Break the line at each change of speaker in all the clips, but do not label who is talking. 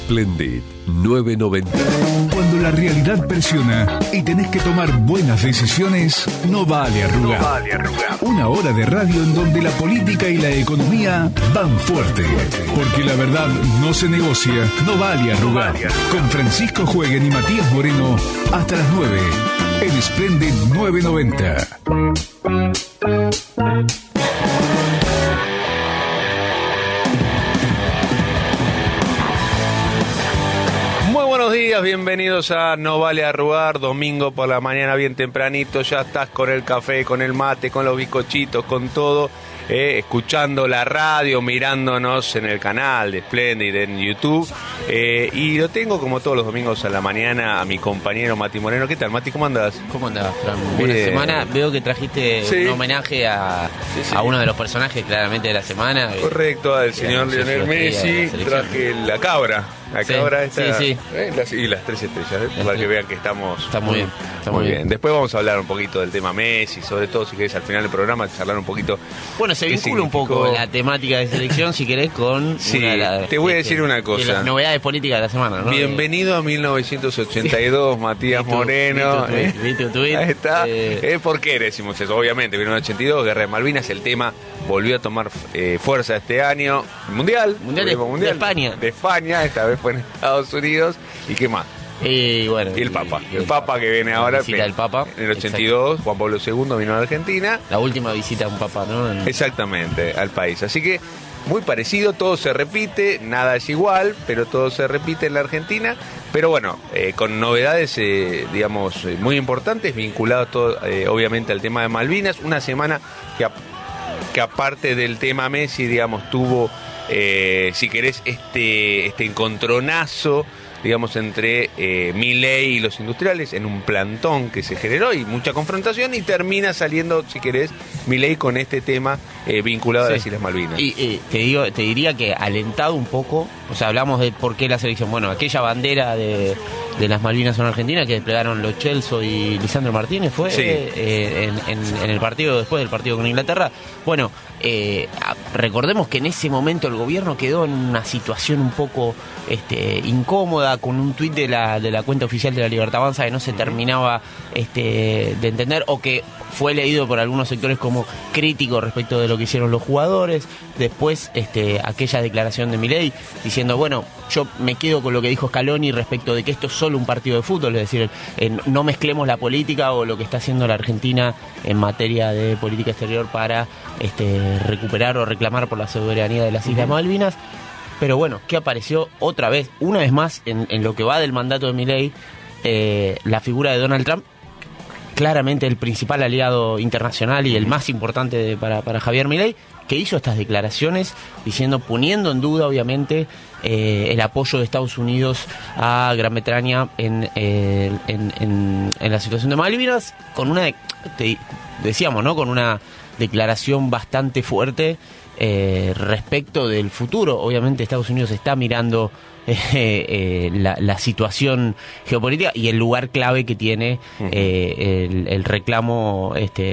Splendid 990.
Cuando la realidad presiona y tenés que tomar buenas decisiones, no vale arrugar. Una hora de radio en donde la política y la economía van fuerte. Porque la verdad no se negocia, no vale arrugar. Con Francisco Jueguen y Matías Moreno hasta las 9 en Splendid 990.
Buenos días, bienvenidos a No Vale Arrugar, domingo por la mañana bien tempranito, ya estás con el café, con el mate, con los bizcochitos, con todo, escuchando la radio, mirándonos en el canal de Splendid en YouTube, y lo tengo como todos los domingos a la mañana a mi compañero Mati Moreno. ¿Qué tal, Mati? ¿Cómo andás?
¿Cómo andás, Fran? Buena semana. Veo que trajiste un homenaje a uno de los personajes claramente de la semana.
Correcto, al señor Lionel Messi. Traje la cabra. La cabra esta, y las 3 estrellas, para que vean que estamos...
Está muy bien. Está muy bien.
Después vamos a hablar un poquito del tema Messi, sobre todo si querés al final del programa charlar un poquito.
Bueno, se vincula un poco la temática de selección, si querés, con...
Sí, te voy a decir una cosa.
Las novedades políticas de la semana, ¿no?
Bienvenido a 1982, Matías Moreno.
Vi tu tweet.
Ahí está. ¿Por qué decimos eso? Obviamente, 1982, Guerra de Malvinas, el tema volvió a tomar fuerza este año. Mundial
de España.
De España, esta vez fue en Estados Unidos. ¿Y qué más?
Y
el Papa. El Papa que viene ahora.
El Papa.
En el 82, exacto. Juan Pablo II vino a Argentina.
La última visita a un Papa, ¿no?
Exactamente, al país. Así que muy parecido, todo se repite, nada es igual, pero todo se repite en la Argentina. Pero bueno, con novedades, digamos, muy importantes, vinculadas todo, obviamente al tema de Malvinas. Una semana que aparte del tema Messi, digamos, tuvo, si querés, este encontronazo, digamos, entre Milei y los industriales en un plantón que se generó y mucha confrontación, y termina saliendo, si querés, Milei con este tema vinculado a las Islas Malvinas.
Y te diría que alentado un poco, o sea, hablamos de por qué la selección, bueno, aquella bandera de las Malvinas en Argentina que desplegaron Lo Celso y Lisandro Martínez fue en el partido, después del partido con Inglaterra. Bueno, recordemos que en ese momento el gobierno quedó en una situación un poco incómoda, con un tuit de la cuenta oficial de La Libertad Avanza que no se terminaba de entender, o que fue leído por algunos sectores como crítico respecto de lo que hicieron los jugadores. Después aquella declaración de Milei diciendo, bueno, yo me quedo con lo que dijo Scaloni respecto de que esto es solo un partido de fútbol, es decir, no mezclemos la política o lo que está haciendo la Argentina en materia de política exterior para recuperar o reclamar por la soberanía de las Islas Malvinas. Pero bueno, ¿qué apareció otra vez, una vez más, en lo que va del mandato de Milei? La figura de Donald Trump, claramente el principal aliado internacional y el más importante para Javier Milei, que hizo estas declaraciones diciendo, poniendo en duda obviamente el apoyo de Estados Unidos a Gran Bretaña en la situación de Malvinas, con una decíamos, ¿no?, con una declaración bastante fuerte respecto del futuro. Obviamente Estados Unidos está mirando la situación geopolítica y el lugar clave que tiene el reclamo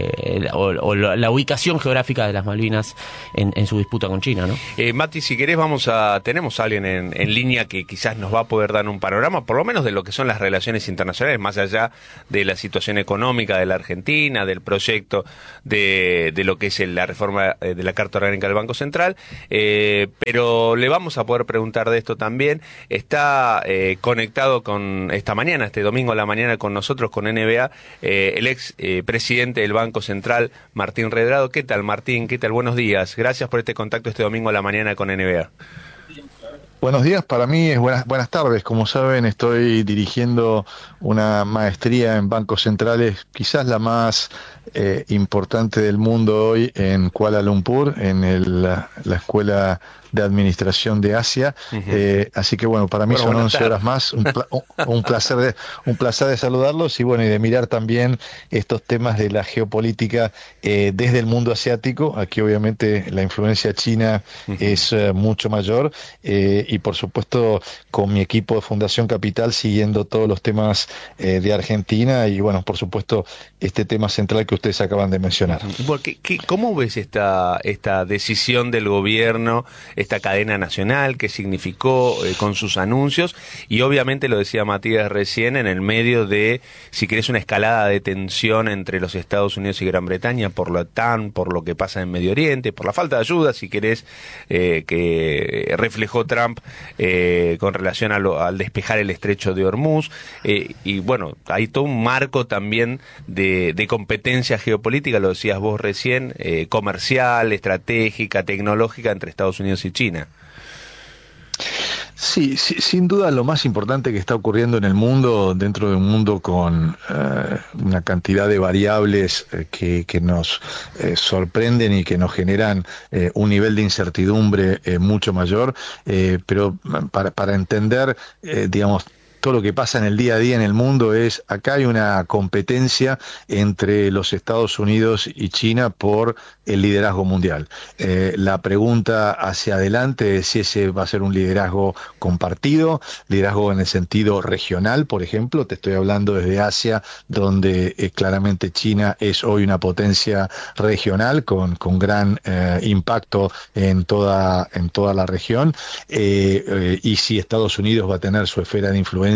o la ubicación geográfica de las Malvinas en su disputa con China, ¿no?
Mati, si querés tenemos a alguien en línea que quizás nos va a poder dar un panorama, por lo menos de lo que son las relaciones internacionales, más allá de la situación económica de la Argentina, del proyecto de lo que es la reforma de la Carta Orgánica del Banco Central, pero le vamos a poder preguntar de esto también. Está conectado con esta mañana, este domingo a la mañana, con nosotros, con NBA, el ex presidente del Banco Central, Martín Redrado. ¿Qué tal, Martín? ¿Qué tal? Buenos días. Gracias por este contacto este domingo a la mañana con NBA.
Buenos días, para mí es buenas tardes. Como saben, estoy dirigiendo una maestría en bancos centrales, quizás la más importante del mundo hoy, en Kuala Lumpur, en la Escuela de Administración de Asia. Así que bueno, para mí son 11 horas más, un placer de saludarlos y bueno, y de mirar también estos temas de la geopolítica desde el mundo asiático. Aquí obviamente la influencia china es mucho mayor, y por supuesto con mi equipo de Fundación Capital siguiendo todos los temas de Argentina, y bueno, por supuesto este tema central que que ustedes acaban de mencionar.
¿Cómo ves esta decisión del gobierno, esta cadena nacional, qué significó con sus anuncios? Y obviamente, lo decía Matías recién, en el medio de, si querés, una escalada de tensión entre los Estados Unidos y Gran Bretaña por la OTAN, por lo que pasa en Medio Oriente, por la falta de ayuda, si querés, que reflejó Trump con relación al despejar el estrecho de Hormuz. Y bueno, hay todo un marco también de competencia geopolítica, lo decías vos recién, comercial, estratégica, tecnológica entre Estados Unidos y China.
Sí, sin duda lo más importante que está ocurriendo en el mundo, dentro de un mundo con una cantidad de variables que nos sorprenden y que nos generan un nivel de incertidumbre mucho mayor, pero para entender, digamos, todo lo que pasa en el día a día en el mundo es, acá hay una competencia entre los Estados Unidos y China por el liderazgo mundial. La pregunta hacia adelante es si ese va a ser un liderazgo compartido, liderazgo en el sentido regional, por ejemplo. Te estoy hablando desde Asia, donde claramente China es hoy una potencia regional con gran impacto en toda la región, y si Estados Unidos va a tener su esfera de influencia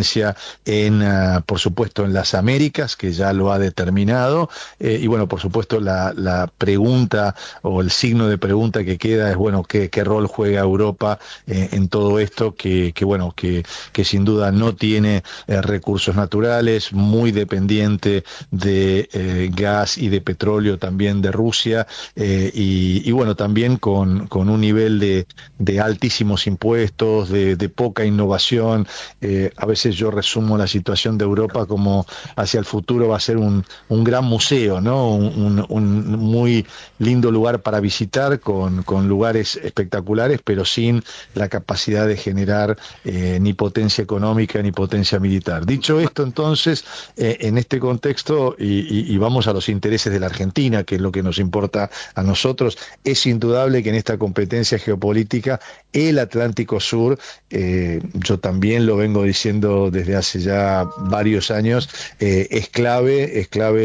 por supuesto, en las Américas, que ya lo ha determinado, y bueno, por supuesto, la pregunta o el signo de pregunta que queda es, bueno, ¿qué rol juega Europa en todo esto? Que sin duda no tiene recursos naturales, muy dependiente de gas y de petróleo también de Rusia, y bueno, también con un nivel de altísimos impuestos, de poca innovación. A veces yo resumo la situación de Europa como hacia el futuro va a ser un gran museo, ¿no? Un muy lindo lugar para visitar, con lugares espectaculares, pero sin la capacidad de generar ni potencia económica ni potencia militar. Dicho esto, entonces, en este contexto, y vamos a los intereses de la Argentina, que es lo que nos importa a nosotros, es indudable que en esta competencia geopolítica el Atlántico Sur, yo también lo vengo diciendo desde hace ya varios años, es clave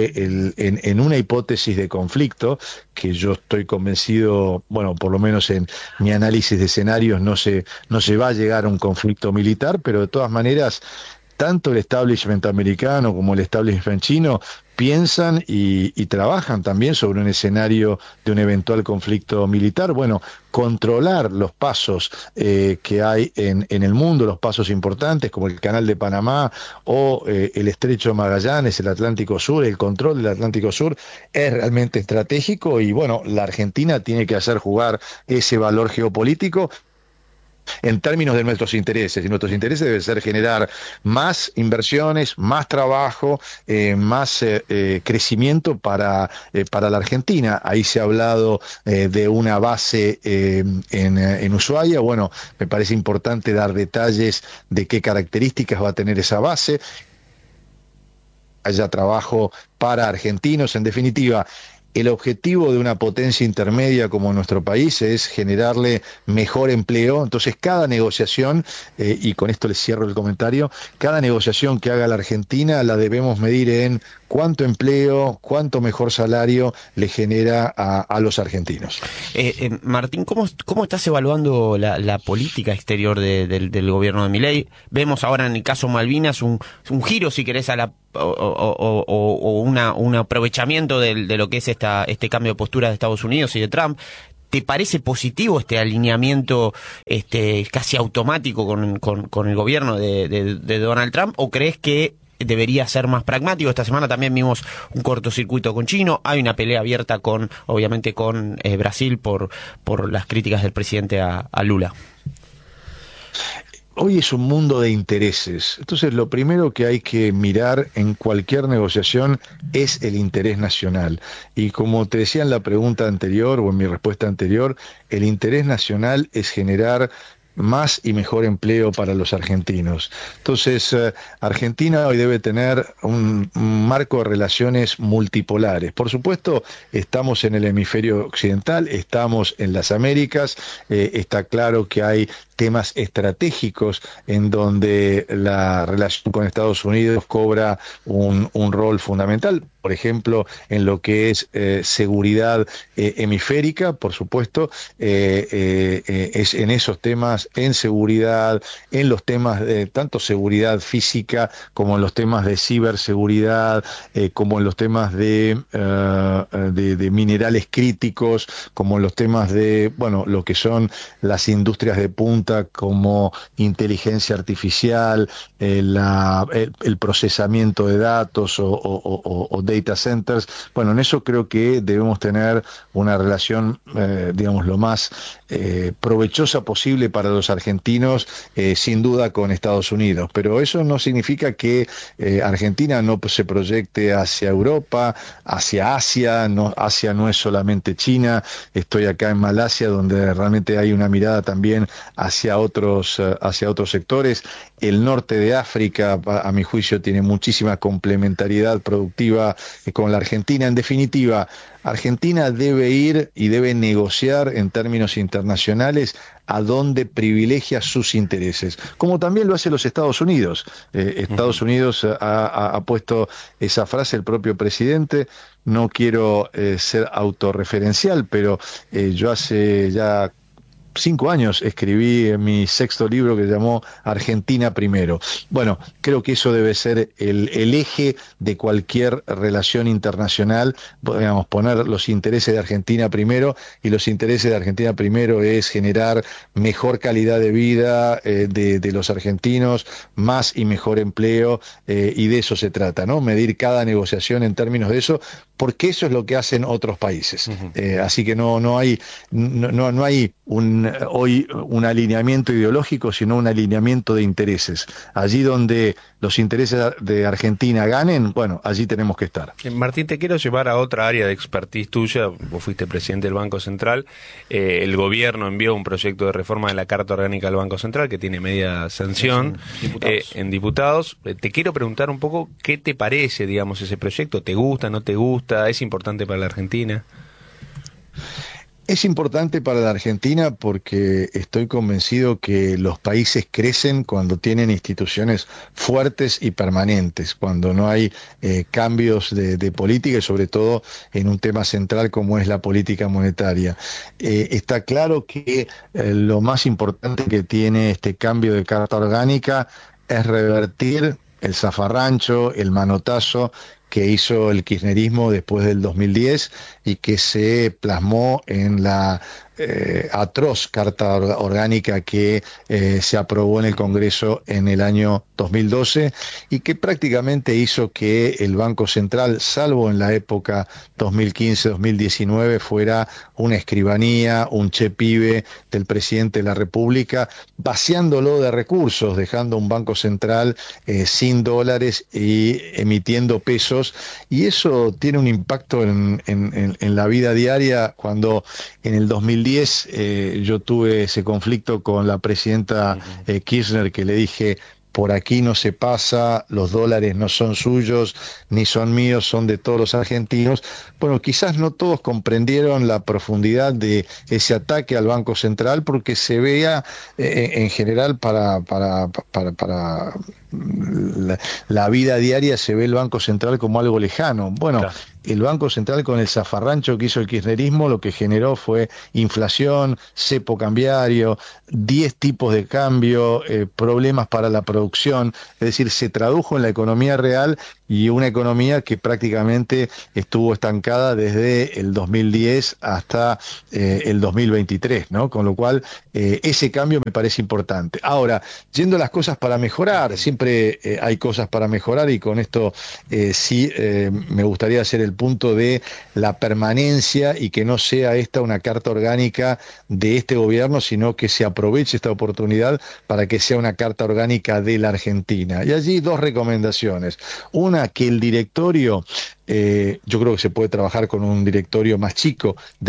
en una hipótesis de conflicto que yo estoy convencido, bueno, por lo menos en mi análisis de escenarios no se va a llegar a un conflicto militar, pero de todas maneras tanto el establishment americano como el establishment chino piensan y trabajan también sobre un escenario de un eventual conflicto militar. Bueno, controlar los pasos que hay en el mundo, los pasos importantes como el Canal de Panamá o el Estrecho de Magallanes, el Atlántico Sur, el control del Atlántico Sur es realmente estratégico, y bueno, la Argentina tiene que hacer jugar ese valor geopolítico en términos de nuestros intereses, y nuestros intereses deben ser generar más inversiones, más trabajo, más crecimiento para la Argentina. Ahí se ha hablado de una base en Ushuaia. Bueno, me parece importante dar detalles de qué características va a tener esa base, haya trabajo para argentinos. En definitiva, el objetivo de una potencia intermedia como nuestro país es generarle mejor empleo. Entonces, cada negociación, y con esto les cierro el comentario, cada negociación que haga la Argentina la debemos medir en cuánto empleo, cuánto mejor salario le genera a los argentinos.
Martín, ¿cómo estás evaluando la política exterior del gobierno de Milei? Vemos ahora en el caso Malvinas un giro, si querés, o un aprovechamiento de lo que es este cambio de postura de Estados Unidos y de Trump. ¿Te parece positivo este alineamiento casi automático con el gobierno de Donald Trump, o crees que debería ser más pragmático? Esta semana también vimos un cortocircuito con China, hay una pelea abierta obviamente con Brasil por las críticas del presidente a Lula.
Hoy es un mundo de intereses. Entonces, lo primero que hay que mirar en cualquier negociación es el interés nacional. Y como te decía en la pregunta anterior o en mi respuesta anterior, el interés nacional es generar más y mejor empleo para los argentinos. Entonces, Argentina hoy debe tener un marco de relaciones multipolares. Por supuesto, estamos en el hemisferio occidental, estamos en las Américas, está claro que hay temas estratégicos en donde la relación con Estados Unidos cobra un rol fundamental, por ejemplo, en lo que es seguridad hemisférica, por supuesto, es en esos temas, en seguridad, en los temas de tanto seguridad física como en los temas de ciberseguridad, como en los temas de minerales críticos, como en los temas de, bueno, lo que son las industrias de punta como inteligencia artificial, el procesamiento de datos o data centers. Bueno, en eso creo que debemos tener una relación, digamos, lo más provechosa posible para los argentinos, sin duda con Estados Unidos, pero eso no significa que Argentina no se proyecte hacia Europa, hacia Asia. Asia no es solamente China. Estoy acá en Malasia, donde realmente hay una mirada también hacia otros sectores. El norte de África, a mi juicio, tiene muchísima complementariedad productiva con la Argentina. En definitiva, Argentina debe ir y debe negociar en términos internacionales a donde privilegia sus intereses, como también lo hace los Estados Unidos. Estados Unidos ha puesto esa frase, el propio presidente. No quiero ser autorreferencial, pero yo hace ya 5 años escribí en mi 6º libro que se llamó Argentina Primero. Bueno, creo que eso debe ser el eje de cualquier relación internacional, digamos, poner los intereses de Argentina primero, y los intereses de Argentina primero es generar mejor calidad de vida de los argentinos, más y mejor empleo, y de eso se trata, ¿no? Medir cada negociación en términos de eso, porque eso es lo que hacen otros países. Así que no hay hoy un alineamiento ideológico, sino un alineamiento de intereses. Allí donde los intereses de Argentina ganen, bueno, allí tenemos que estar.
Martín, te quiero llevar a otra área de expertise tuya. Vos fuiste presidente del Banco Central. El gobierno envió un proyecto de reforma de la Carta Orgánica del Banco Central que tiene media sanción en diputados. Te quiero preguntar un poco qué te parece, digamos, ese proyecto. ¿Te gusta, no te gusta? ¿Es importante para la Argentina?
Es importante para la Argentina porque estoy convencido que los países crecen cuando tienen instituciones fuertes y permanentes, cuando no hay cambios de política, y sobre todo en un tema central como es la política monetaria. Está claro que lo más importante que tiene este cambio de Carta Orgánica es revertir el zafarrancho, el manotazo que hizo el kirchnerismo después del 2010 y que se plasmó en la atroz Carta Orgánica que se aprobó en el Congreso en el año 2012 y que prácticamente hizo que el Banco Central, salvo en la época 2015-2019, fuera una escribanía, un chepibe del presidente de la República, vaciándolo de recursos, dejando un Banco Central sin dólares y emitiendo pesos, y eso tiene un impacto en la vida diaria. Cuando en el 2010 yo tuve ese conflicto con la presidenta Kirchner, que le dije: por aquí no se pasa, los dólares no son suyos, ni son míos, son de todos los argentinos. Bueno, quizás no todos comprendieron la profundidad de ese ataque al Banco Central, porque se veía en general para la vida diaria, se ve el Banco Central como algo lejano. Bueno, claro. El Banco Central, con el zafarrancho que hizo el kirchnerismo, lo que generó fue inflación, cepo cambiario, 10 tipos de cambio, problemas para la producción. Es decir, se tradujo en la economía real, y una economía que prácticamente estuvo estancada desde el 2010 hasta el 2023, ¿no? Con lo cual, ese cambio me parece importante. Ahora, yendo a las cosas para mejorar, siempre hay cosas para mejorar, y con esto me gustaría hacer el punto de la permanencia, y que no sea esta una carta orgánica de este gobierno, sino que se aproveche esta oportunidad para que sea una carta orgánica de la Argentina. Y allí 2 recomendaciones. Una, que el directorio, yo creo que se puede trabajar con un directorio más chico